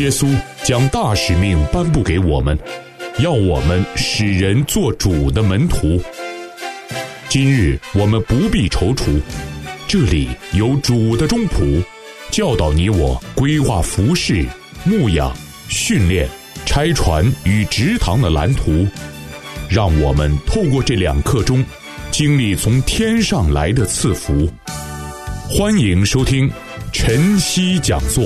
耶稣将大使命颁布给我们，要我们使人做主的门徒。今日我们不必踌躇，这里有主的中仆，教导你我规划服事、牧养、训练、拆船与植堂的蓝图，让我们透过这2刻钟，经历从天上来的赐福。欢迎收听晨曦讲座。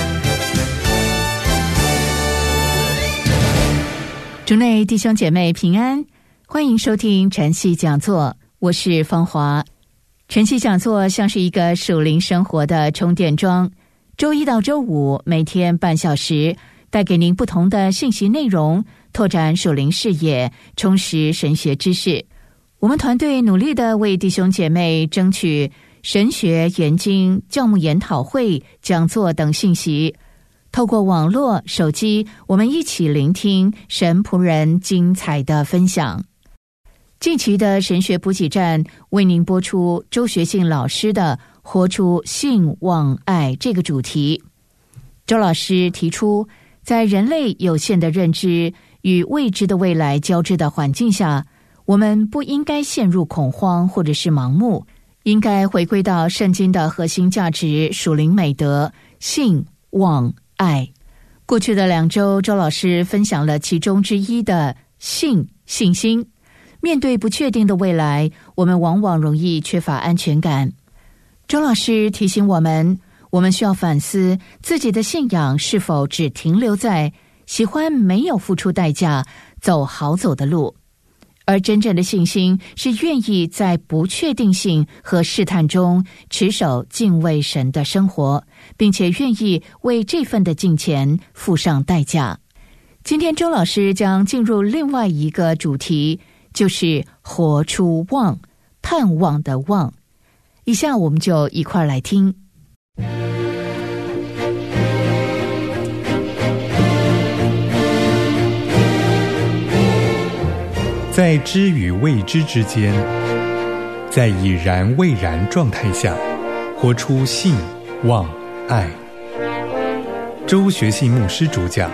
主内弟兄姐妹平安，欢迎收听晨曦讲座，我是芳华。晨曦讲座像是一个属灵生活的充电桩，周一到周五每天半小时，带给您不同的信息内容，拓展属灵视野，充实神学知识。我们团队努力地为弟兄姐妹争取神学研经、教牧研讨会、讲座等信息，透过网络、手机，我们一起聆听神仆人精彩的分享。近期的神学补给站为您播出周学信老师的活出信望爱这个主题。周老师提出，在人类有限的认知与未知的未来交织的环境下，我们不应该陷入恐慌或者是盲目，应该回归到圣经的核心价值属灵美德信望爱。过去的2周，周老师分享了其中之一的信心。面对不确定的未来，我们往往容易缺乏安全感。周老师提醒我们需要反思自己的信仰是否只停留在喜欢没有付出代价走好走的路，而真正的信心是愿意在不确定性和试探中持守敬畏神的生活，并且愿意为这份的敬虔付上代价。今天周老师将进入另外一个主题，就是活出望，盼望的望。以下我们就一块来听。 在知与未知之间，在已然未然状态下，活出信望爱。周学信牧师主讲。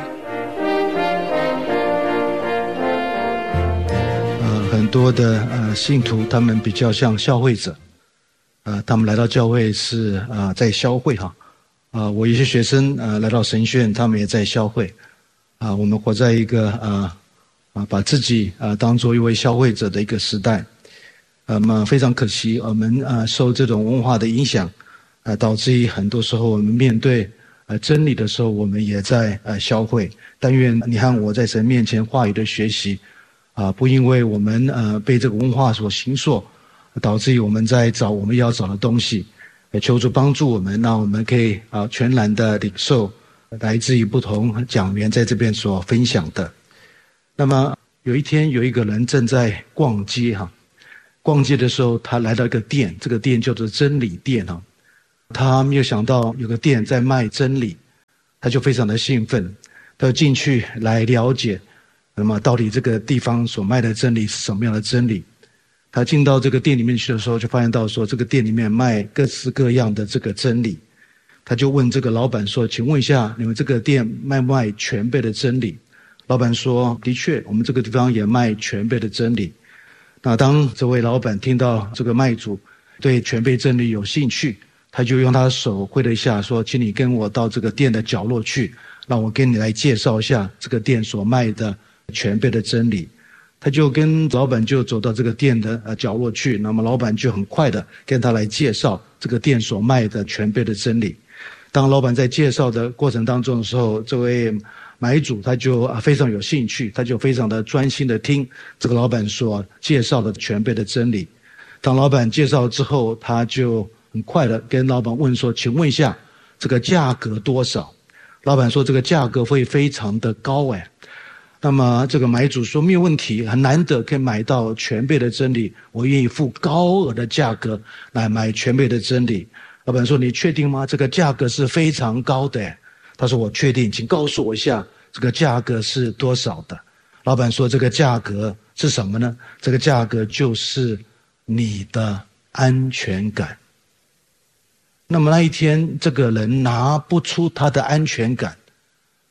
很多的信徒他们比较像消费者，他们来到教会是在消费哈。我一些学生来到神学院，他们也在消费。我们活在一个把自己当作一位消费者的一个时代。非常可惜，我们受这种文化的影响，导致于很多时候我们面对真理的时候，我们也在消费。但愿你和我在神面前话语的学习，不因为我们被这个文化所形塑，导致于我们在找我们要找的东西。求主帮助我们，让我们可以全然的领受来自于不同讲员在这边所分享的。那么有一天，有一个人正在逛街逛街的时候，他来到一个店，这个店叫做真理店他没有想到有个店在卖真理，他就非常的兴奋，他就进去来了解，那么到底这个地方所卖的真理是什么样的真理。他进到这个店里面去的时候，就发现到说这个店里面卖各式各样的这个真理。他就问这个老板说，请问一下，你们这个店卖不卖全备的真理？老板说，的确，我们这个地方也卖全备的真理。那当这位老板听到这个卖主对全备真理有兴趣，他就用他的手挥了一下，说，请你跟我到这个店的角落去，让我跟你来介绍一下这个店所卖的全备的真理。他就跟老板就走到这个店的角落去，那么老板就很快的跟他来介绍这个店所卖的全备的真理。当老板在介绍的过程当中的时候，这位买主他就非常有兴趣，他就非常的专心的听这个老板所介绍的全备的真理。当老板介绍之后，他就很快的跟老板问说，请问一下这个价格多少？老板说这个价格会非常的高那么这个买主说，没有问题，很难得可以买到全备的真理，我愿意付高额的价格来买全备的真理。老板说，你确定吗？这个价格是非常高的。他说，我确定，请告诉我一下这个价格是多少的。老板说，这个价格是什么呢？这个价格就是你的安全感。那么那一天，这个人拿不出他的安全感，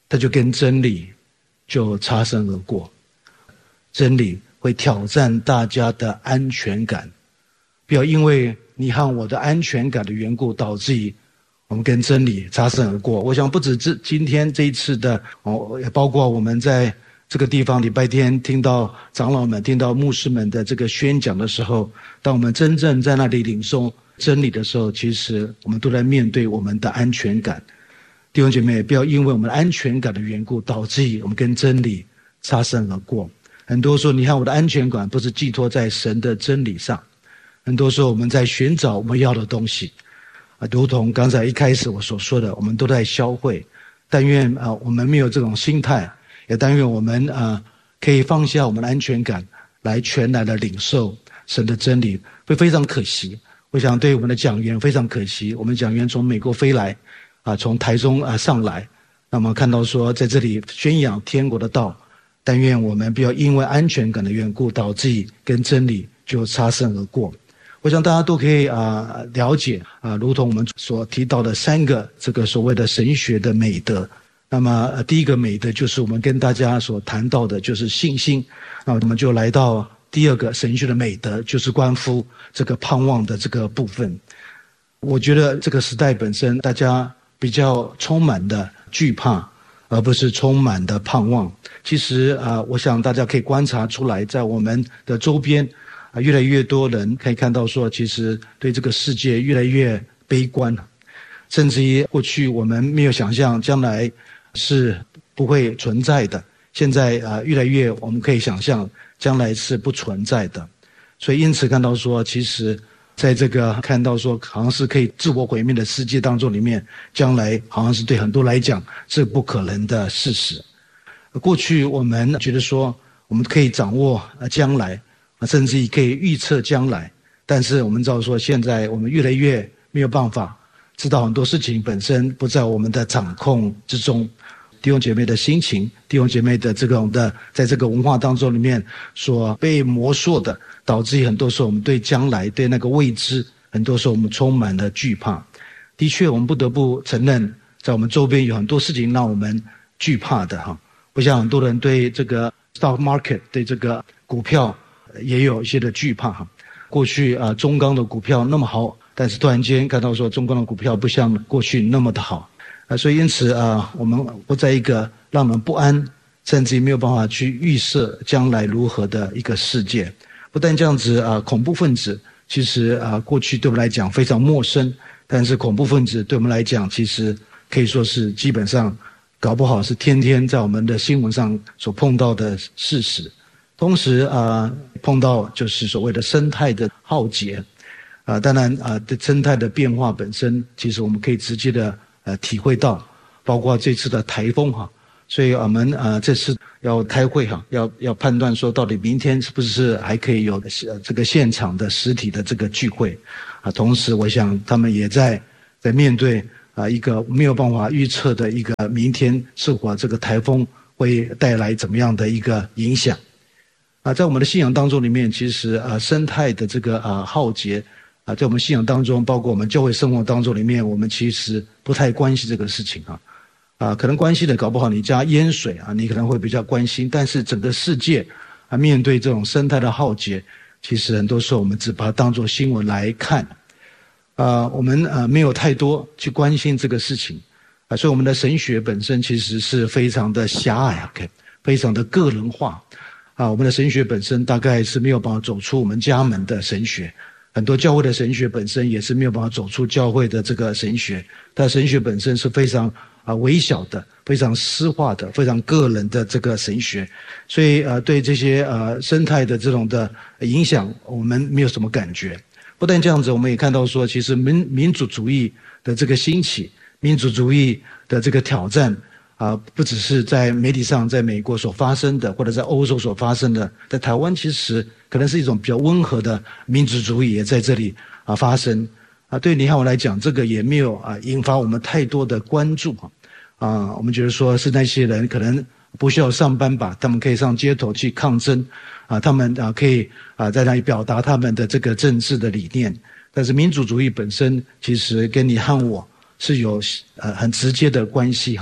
它就跟真理就擦身而过。真理会挑战大家的安全感，不要因为你和我的安全感的缘故，导致我们跟真理擦身而过。我想不止今天这一次的也包括我们在这个地方礼拜天听到长老们、听到牧师们的这个宣讲的时候，当我们真正在那里领受真理的时候，其实我们都在面对我们的安全感。弟兄姐妹，不要因为我们的安全感的缘故，导致我们跟真理擦身而过。很多时候，你看我的安全感不是寄托在神的真理上，很多时候我们在寻找我们要的东西，如同刚才一开始我所说的，我们都在消费。但愿我们没有这种心态，也但愿我们可以放下我们的安全感，来全然的领受神的真理，会非常可惜。我想对我们的讲员非常可惜，我们讲员从美国飞来，从台中上来，那么看到说在这里宣扬天国的道。但愿我们不要因为安全感的缘故，导致跟真理就擦身而过。我想大家都可以了解如同我们所提到的3个这个所谓的神学的美德。那么第一个美德就是我们跟大家所谈到的就是信心。那我们就来到第2个神学的美德，就是关乎这个盼望的这个部分。我觉得这个时代本身大家比较充满的惧怕，而不是充满的盼望。其实我想大家可以观察出来，在我们的周边越来越多人可以看到说，其实对这个世界越来越悲观，甚至于过去我们没有想象将来是不会存在的，现在越来越我们可以想象将来是不存在的。所以因此看到说，其实在这个看到说好像是可以自我毁灭的世界当中里面，将来好像是对很多来讲是不可能的事实。过去我们觉得说我们可以掌握将来，甚至可以预测将来，但是我们知道说现在我们越来越没有办法知道很多事情本身不在我们的掌控之中。弟兄姐妹的心情，弟兄姐妹的这种的在这个文化当中里面所被磨塑的，导致很多时候我们对将来对那个未知，很多时候我们充满了惧怕。的确我们不得不承认，在我们周边有很多事情让我们惧怕的不像很多人对这个 stock market 对这个股票也有一些的惧怕过去中钢的股票那么好，但是突然间看到说中钢的股票不像过去那么的好所以因此我们活在一个让人不安，甚至没有办法去预设将来如何的一个世界。不但这样子恐怖分子其实过去对我们来讲非常陌生，但是恐怖分子对我们来讲其实可以说是基本上搞不好是天天在我们的新闻上所碰到的事实。同时碰到就是所谓的生态的浩劫当然对生态的变化本身，其实我们可以直接的体会到，包括这次的台风所以我们这次要开会要判断说到底明天是不是还可以有这个现场的实体的这个聚会同时我想他们也在面对一个没有办法预测的一个明天是否这个台风会带来怎么样的一个影响在我们的信仰当中里面，其实生态的这个浩劫在我们信仰当中，包括我们教会生活当中里面，我们其实不太关心这个事情可能关心的搞不好你家淹水你可能会比较关心，但是整个世界面对这种生态的浩劫，其实很多时候我们只把它当作新闻来看我们没有太多去关心这个事情所以我们的神学本身其实是非常的狭隘非常的个人化我们的神学本身大概是没有办法走出我们家门的神学，很多教会的神学本身也是没有办法走出教会的这个神学，但神学本身是非常微小的，非常私化的，非常个人的这个神学，所以对这些生态的这种的影响我们没有什么感觉。不但这样子，我们也看到说其实民主主义的这个兴起，民主主义的这个挑战不只是在媒体上在美国所发生的，或者在欧洲所发生的，在台湾其实可能是一种比较温和的民主主义也在这里发生对你和我来讲，这个也没有引发我们太多的关注我们觉得说是那些人可能不需要上班吧，他们可以上街头去抗争他们可以在那里表达他们的这个政治的理念。但是民主主义本身其实跟你和我是有很直接的关系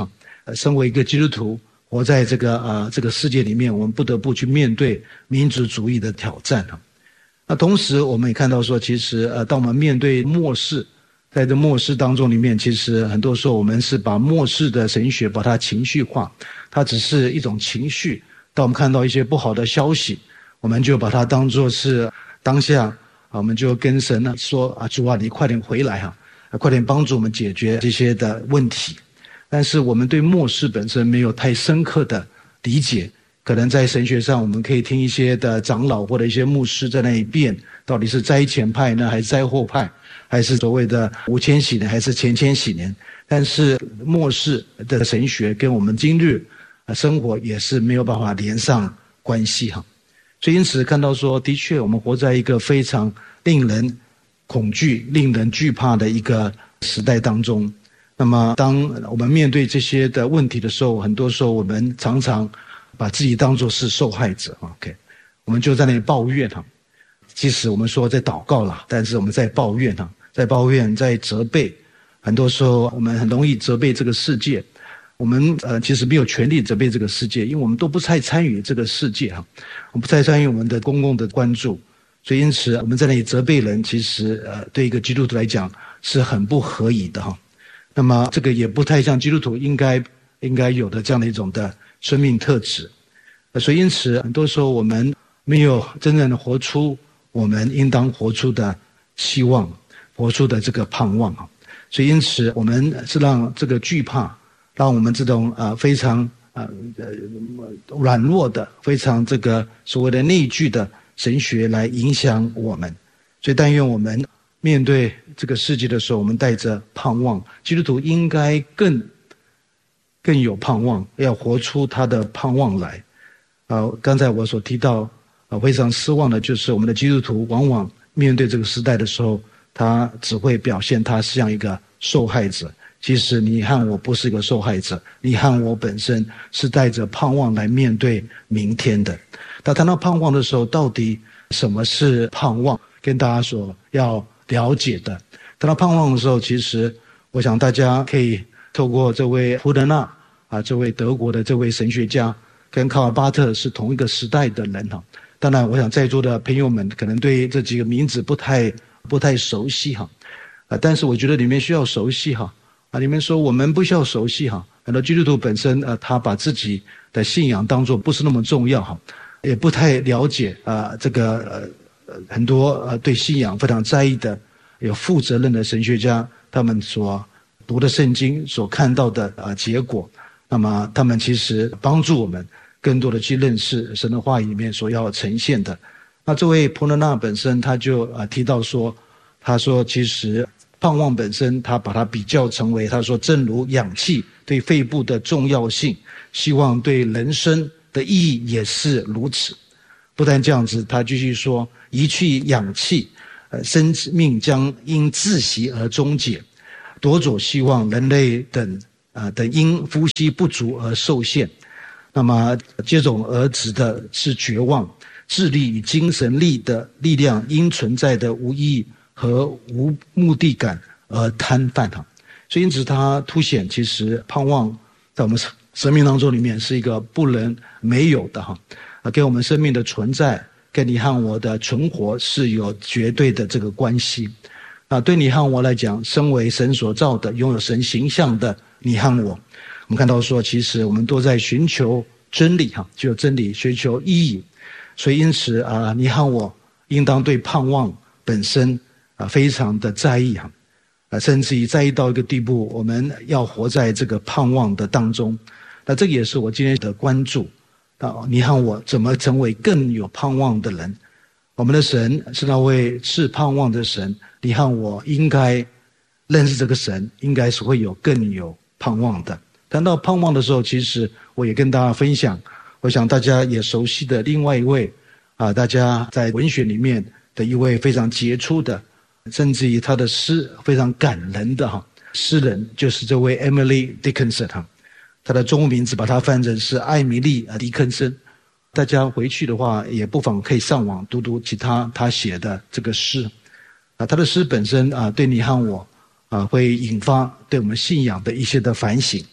身为一个基督徒，活在这个世界里面，我们不得不去面对民族主义的挑战。那同时我们也看到说，其实当我们面对末世，在这末世当中里面，其实很多时候我们是把末世的神学把它情绪化，它只是一种情绪。当我们看到一些不好的消息，我们就把它当作是当下，我们就跟神说主啊，你快点回来快点帮助我们解决这些的问题。但是我们对末世本身没有太深刻的理解，可能在神学上我们可以听一些的长老或者一些牧师在那里辩，到底是灾前派呢，还是灾后派，还是所谓的5000禧年，还是前千禧年。但是末世的神学跟我们今日生活也是没有办法连上关系所以因此看到说，的确我们活在一个非常令人恐惧、令人惧怕的一个时代当中。那么当我们面对这些的问题的时候，很多时候我们常常把自己当作是受害者我们就在那里抱怨即使我们说在祷告了，但是我们在抱怨在抱怨，在责备。很多时候我们很容易责备这个世界，我们其实没有权利责备这个世界，因为我们都不太参与这个世界我们不太参与我们的公共的关注，所以因此我们在那里责备人，其实对一个基督徒来讲是很不合宜的那么这个也不太像基督徒应该有的这样的一种的生命特质。所以因此很多时候我们没有真正的活出我们应当活出的希望，活出的这个盼望所以因此我们是让这个惧怕，让我们这种非常软弱的，非常这个所谓的内聚的神学来影响我们。所以但愿我们面对这个世界的时候，我们带着盼望。基督徒应该更有盼望，要活出他的盼望来。刚才我所提到非常失望的就是我们的基督徒往往面对这个时代的时候，他只会表现他像一个受害者。其实你和我不是一个受害者，你和我本身是带着盼望来面对明天的。当谈到盼望的时候，到底什么是盼望，跟大家所要了解的。谈到盼望的时候，其实我想大家可以透过这位胡德纳这位德国的这位神学家，跟卡尔巴特是同一个时代的人当然我想在座的朋友们可能对这几个名字不太熟悉但是我觉得你们需要熟悉你们说我们不需要熟悉很多基督徒本身他把自己的信仰当作不是那么重要也不太了解这个很多对信仰非常在意的有负责任的神学家，他们所读的圣经所看到的结果，那么他们其实帮助我们更多的去认识神的话语里面所要呈现的。那这位普罗纳本身他就提到说，他说其实盼望本身他把它比较成为，他说正如氧气对肺部的重要性，希望对人生的意义也是如此。不但这样子，他继续说，一去氧气生命将因窒息而终结，夺走希望，人类等因呼吸不足而受限。那么接踵而至的是绝望，智力与精神力的力量因存在的无意义和无目的感而瘫痪所以因此它凸显其实盼望在我们生命当中里面是一个不能没有的跟我们生命的存在跟你和我的存活是有绝对的这个关系对你和我来讲，身为神所造的，拥有神形象的你和我们看到说其实我们都在寻求真理就有真理，寻求意义。所以因此你和我应当对盼望本身非常的在意甚至于在意到一个地步，我们要活在这个盼望的当中。那这个也是我今天的关注你和我怎么成为更有盼望的人。我们的神是那位赐盼望的神，你和我应该认识这个神，应该是会有更有盼望的。谈到盼望的时候，其实我也跟大家分享，我想大家也熟悉的另外一位大家在文学里面的一位非常杰出的，甚至于他的诗非常感人的诗人，就是这位 Emily Dickinson 他的中文名字把它翻成是艾米丽·狄更森。大家回去的话也不妨可以上网读读其他写的这个诗他的诗本身对你和我会引发对我们信仰的一些的反省。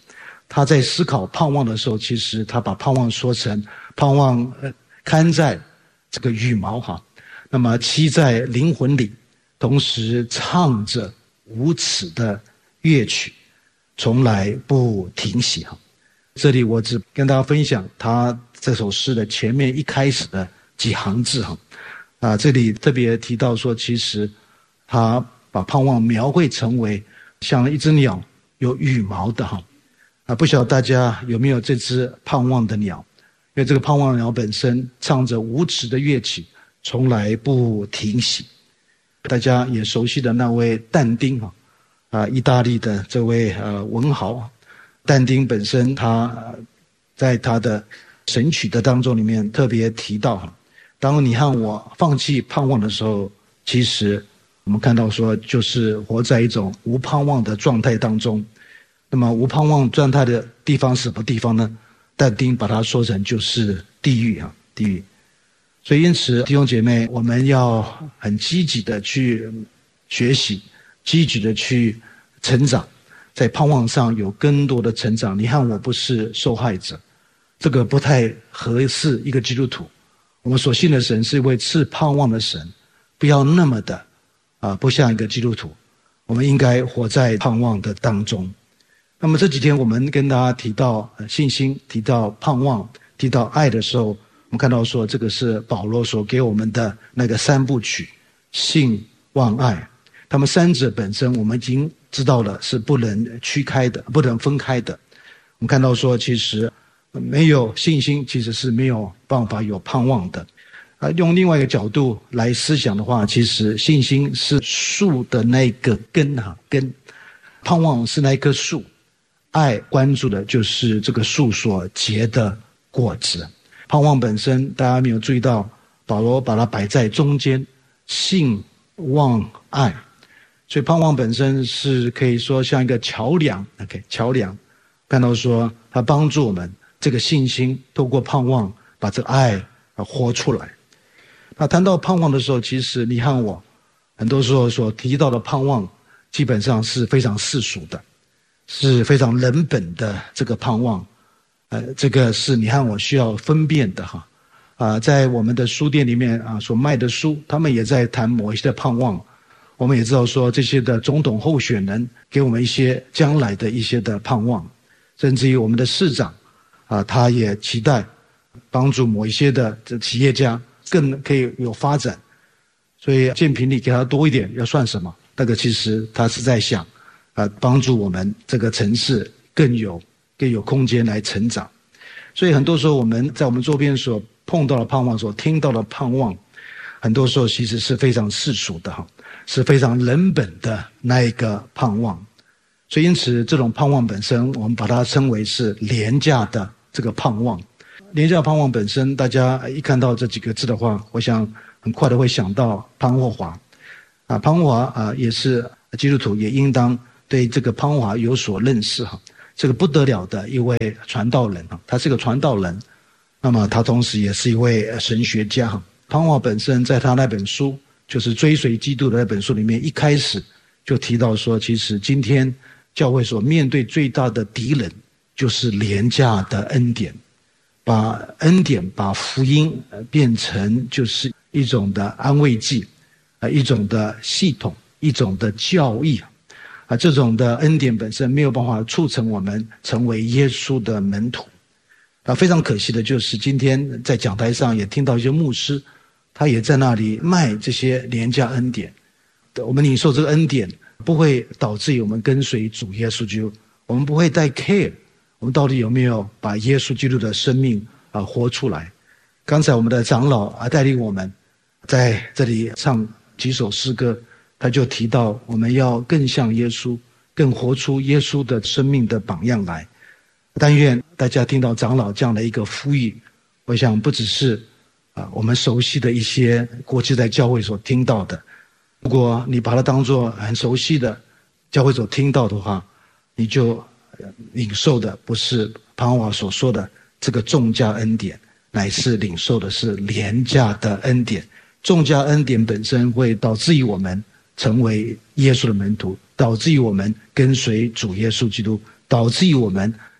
他在思考盼望的时候，其实他把盼望说成盼望看在这个羽毛哈，那么栖在灵魂里，同时唱着无耻的乐曲，从来不停息哈。这里我只跟大家分享他这首诗的前面一开始的几行字哈。这里特别提到说，其实他把盼望描绘成为像一只鸟有羽毛的哈。不晓得大家有没有这只盼望的鸟？因为这个盼望鸟本身唱着无耻的乐曲，从来不停息。大家也熟悉的那位但丁意大利的这位文豪。但丁本身他在他的神曲的当中里面特别提到，当你和我放弃盼望的时候，其实我们看到说就是活在一种无盼望的状态当中。那么无盼望状态的地方是什么地方呢？但丁把它说成就是地狱地狱。所以因此弟兄姐妹，我们要很积极的去学习，积极的去成长，在盼望上有更多的成长。你和我不是受害者，这个不太合适一个基督徒。我们所信的神是一位赐盼望的神，不要那么的不像一个基督徒。我们应该活在盼望的当中。那么这几天我们跟大家提到信心，提到盼望，提到爱的时候，我们看到说这个是保罗所给我们的那个三部曲，信望爱。他们三者本身我们已经知道了是不能区开的，不能分开的。我们看到说其实没有信心其实是没有办法有盼望的。用另外一个角度来思想的话，其实信心是树的那个根根，盼望是那一棵树，爱关注的就是这个树所结的果子。盼望本身大家没有注意到，保罗把它摆在中间，信望爱。所以盼望本身是可以说像一个桥梁，桥梁看到说它帮助我们这个信心透过盼望把这个爱活出来。那谈到盼望的时候，其实你和我很多时候所提到的盼望基本上是非常世俗的，是非常人本的这个盼望。这个是你和我需要分辨的在我们的书店里面所卖的书，他们也在谈某一些的盼望。我们也知道说这些的总统候选人给我们一些将来的一些的盼望，甚至于我们的市长他也期待帮助某一些的企业家更可以有发展，所以建平里给他多一点要算什么？那个其实他是在想帮助我们这个城市更有空间来成长。所以很多时候我们在我们周边所碰到的盼望，所听到的盼望，很多时候其实是非常世俗的是非常人本的那一个盼望。所以因此这种盼望本身我们把它称为是廉价的这个盼望。廉价盼望本身大家一看到这几个字的话，我想很快的会想到潘霍华潘霍华也是基督徒，也应当对这个潘霍华有所认识这个不得了的一位传道人他是个传道人，那么他同时也是一位神学家潘霍华本身在他那本书就是追随基督的那本书里面，一开始就提到说，其实今天教会所面对最大的敌人就是廉价的恩典，把恩典把福音变成就是一种的安慰剂一种的系统，一种的教义这种的恩典本身没有办法促成我们成为耶稣的门徒非常可惜的就是今天在讲台上也听到一些牧师，他也在那里卖这些廉价恩典。我们领受这个恩典不会导致于我们跟随主耶稣基督，我们不会太 care 我们到底有没有把耶稣基督的生命活出来。刚才我们的长老带领我们在这里唱几首诗歌，他就提到我们要更像耶稣，更活出耶稣的生命的榜样来。但愿大家听到长老这样的一个呼吁，我想不只是我们熟悉的一些过去在教会所听到的，如果你把它当作很熟悉的教会所听到的话，你就领受的不是潘霍华所说的这个重价恩典，乃是领受的是廉价的恩典。重价恩典本身会导致于我们成为耶稣的门徒，导致于我们跟随主耶稣基督，导致于我们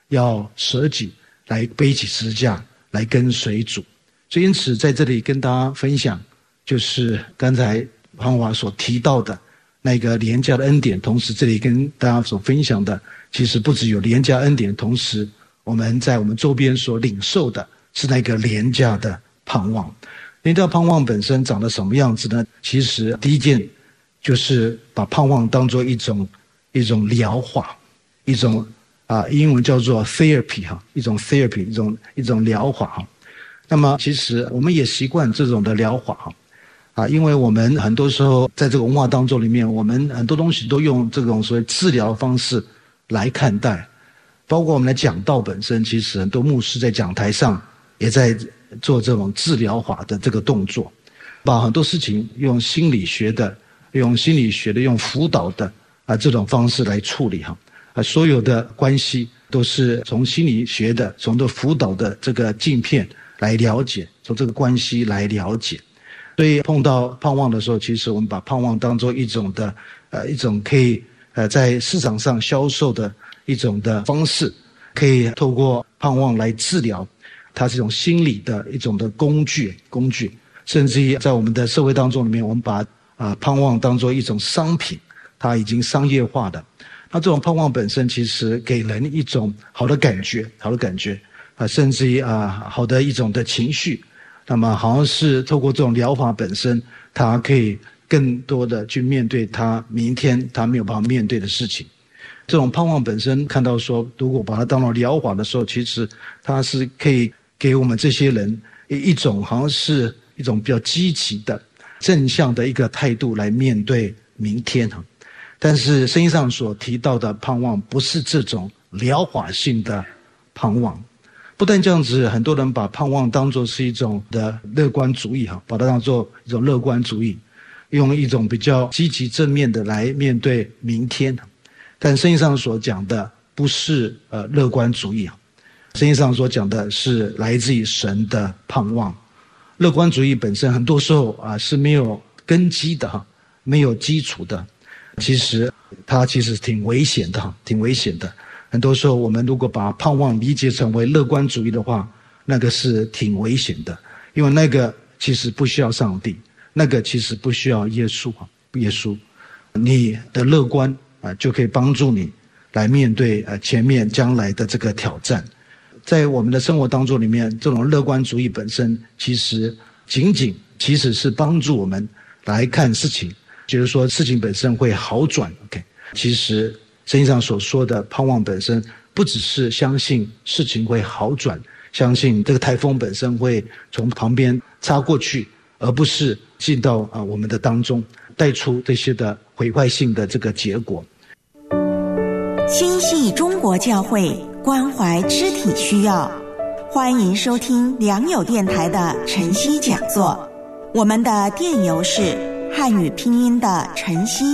要舍己来背起十字架来跟随主。所以因此在这里跟大家分享，就是刚才芳华所提到的那个连加的恩典，同时这里跟大家所分享的，其实不只有连加恩典，同时我们在我们周边所领受的是那个连加的盼望。连加盼望本身长得什么样子呢？其实第一件就是把盼望当作一种疗法，一种英文叫做 therapy 一种 therapy， 一种疗法。那么其实我们也习惯这种的疗法因为我们很多时候在这个文化当中里面，我们很多东西都用这种所谓治疗方式来看待，包括我们的讲道本身，其实很多牧师在讲台上也在做这种治疗法的这个动作，把很多事情用心理学的、用辅导的这种方式来处理所有的关系都是从心理学的、从这辅导的这个镜片来了解，从这个关系来了解。所以碰到盼望的时候，其实我们把盼望当作一种可以在市场上销售的一种的方式，可以透过盼望来治疗。它是一种心理的一种的工具，甚至于在我们的社会当中里面，我们把盼望当作一种商品，它已经商业化的。那这种盼望本身其实给人一种好的感觉甚至于好的一种的情绪。那么好像是透过这种疗法本身，它可以更多的去面对他明天他没有办法面对的事情。这种盼望本身看到说，如果把它当作疗法的时候，其实它是可以给我们这些人一种好像是一种比较积极的正向的一个态度来面对明天。但是圣经上所提到的盼望不是这种疗法性的盼望。不但这样子，很多人把盼望当作是一种的乐观主义把它当作一种乐观主义，用一种比较积极正面的来面对明天。但圣经上所讲的不是乐观主义圣经上所讲的是来自于神的盼望。乐观主义本身很多时候是没有根基的没有基础的。其实它挺危险的很多时候我们如果把盼望理解成为乐观主义的话，那个是挺危险的，因为那个其实不需要上帝，那个其实不需要耶稣。你的乐观就可以帮助你来面对前面将来的这个挑战。在我们的生活当中里面，这种乐观主义本身其实其实是帮助我们来看事情，就是说事情本身会好转。其实圣经上所说的盼望本身不只是相信事情会好转，相信这个台风本身会从旁边擦过去，而不是进到我们的当中，带出这些的毁坏性的这个结果。 心系中国教会，关怀肢体需要，欢迎收听良友电台的晨曦讲座。我们的电邮是汉语拼音的晨曦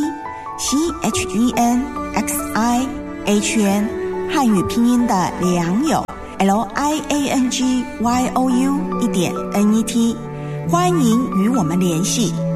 CHENXIHN， 汉语拼音的良友 LIANGYOU.NET， 欢迎与我们联系。